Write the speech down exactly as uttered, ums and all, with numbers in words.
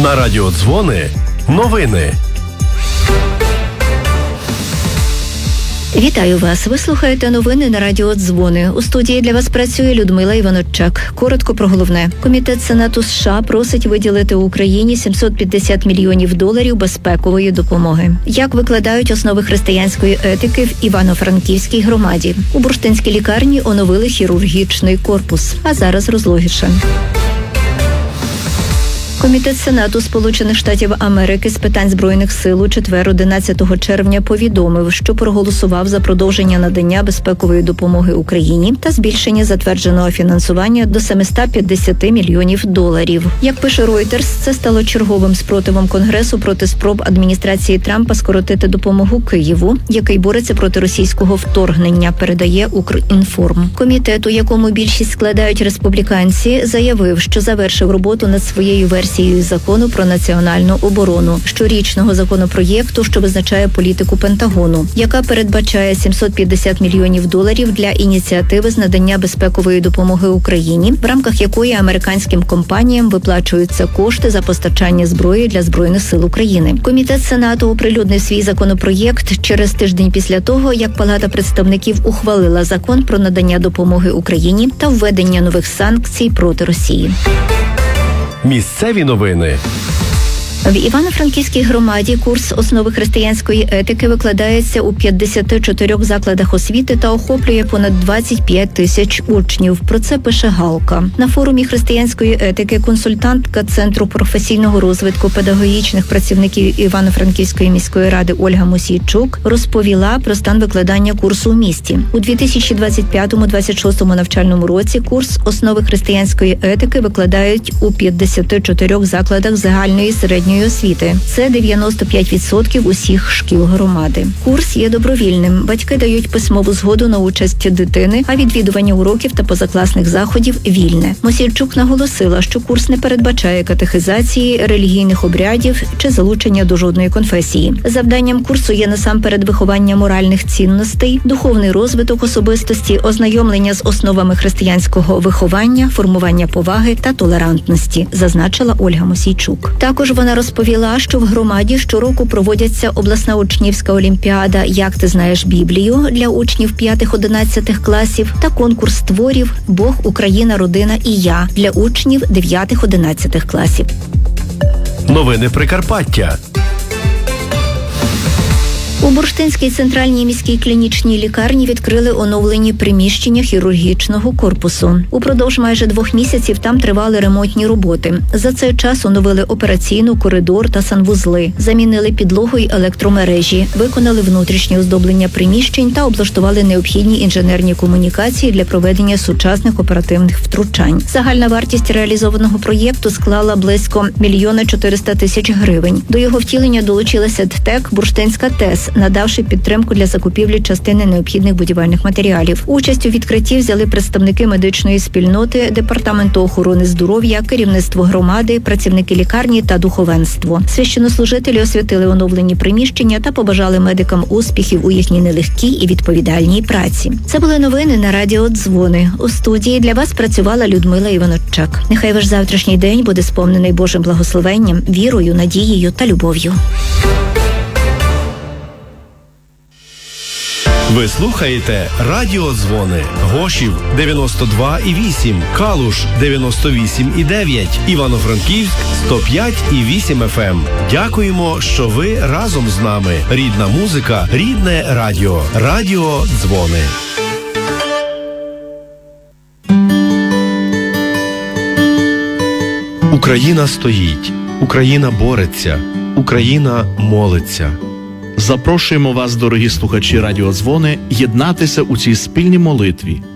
На радіо Дзвони новини. Вітаю вас. Ви слухаєте новини на радіо Дзвони. У студії для вас працює Людмила Іваночак. Коротко про головне. Комітет Сенату США просить виділити Україні сімсот п'ятдесят мільйонів доларів безпекової допомоги. Як викладають основи християнської етики в Івано-Франківській громаді. У бурштинській лікарні оновили хірургічний корпус. А зараз розлогіше. Комітет Сенату Сполучених Штатів Америки з питань Збройних сил у четвер, одинадцятого червня, повідомив, що проголосував за продовження надання безпекової допомоги Україні та збільшення затвердженого фінансування до семисот п'ятдесят мільйонів доларів. Як пише Reuters, це стало черговим спротивом Конгресу проти спроб адміністрації Трампа скоротити допомогу Києву, який бореться проти російського вторгнення, передає Укрінформ. Комітет, у якому більшість складають республіканці, заявив, що завершив роботу над своєю версією закону про національну оборону, щорічного законопроєкту, що визначає політику Пентагону, яка передбачає сімсот п'ятдесят мільйонів доларів для ініціативи з надання безпекової допомоги Україні, в рамках якої американським компаніям виплачуються кошти за постачання зброї для Збройних сил України. Комітет Сенату оприлюднив свій законопроєкт через тиждень після того, як Палата представників ухвалила закон про надання допомоги Україні та введення нових санкцій проти Росії. Місцеві новини. В Івано-Франківській громаді курс основи християнської етики викладається у п'ятдесяти чотирьох закладах освіти та охоплює понад двадцять п'ять тисяч учнів. Про це пише Галка. На форумі християнської етики консультантка Центру професійного розвитку педагогічних працівників Івано-Франківської міської ради Ольга Мосійчук розповіла про стан викладання курсу у місті. У дві тисячі двадцять п'ятому - двадцять шостому навчальному році курс основи християнської етики викладають у п'ятдесяти чотирьох закладах загальної середньої освіти. Це дев'яносто п'ять відсотків усіх шкіл громади. Курс є добровільним. Батьки дають письмову згоду на участь дитини, а відвідування уроків та позакласних заходів вільне. Мосійчук наголосила, що курс не передбачає катехизації, релігійних обрядів чи залучення до жодної конфесії. Завданням курсу є насамперед виховання моральних цінностей, духовний розвиток особистості, ознайомлення з основами християнського виховання, формування поваги та толерантності, зазначила Ольга Мосійчук. Також вона розповіла, що в громаді щороку проводяться обласна учнівська олімпіада «Як ти знаєш Біблію» для учнів п'ятих-одинадцятих класів та конкурс творів «Бог, Україна, родина і я» для учнів дев'ятих-одинадцятих класів. Новини Прикарпаття. У Бурштинській центральній міській клінічній лікарні відкрили оновлені приміщення хірургічного корпусу. Упродовж майже двох місяців там тривали ремонтні роботи. За цей час оновили операційну, коридор та санвузли, замінили підлогу й електромережі, виконали внутрішнє оздоблення приміщень та облаштували необхідні інженерні комунікації для проведення сучасних оперативних втручань. Загальна вартість реалізованого проєкту склала близько мільйона чотириста тисяч гривень. До його втілення долучилася ДТЕК «Бурштинська ТЕС», надавши підтримку для закупівлі частини необхідних будівельних матеріалів. Участь у відкритті взяли представники медичної спільноти, Департаменту охорони здоров'я, керівництво громади, працівники лікарні та духовенство. Священнослужителі освятили оновлені приміщення та побажали медикам успіхів у їхній нелегкій і відповідальній праці. Це були новини на радіо Дзвони. У студії для вас працювала Людмила Іваночак. Нехай ваш завтрашній день буде сповнений Божим благословенням, вірою, надією та любов'ю. Ви слухаєте Радіо Дзвони. Гошів дев'яносто два і вісім, Калуш дев'яносто вісім і дев'ять, Івано-Франківськ сто п'ять і вісім еф ем. Дякуємо, що ви разом з нами. Рідна музика, рідне радіо. Радіо Дзвони. Україна стоїть. Україна бореться. Україна молиться. Запрошуємо вас, дорогі слухачі Радіо Дзвони, єднатися у цій спільній молитві.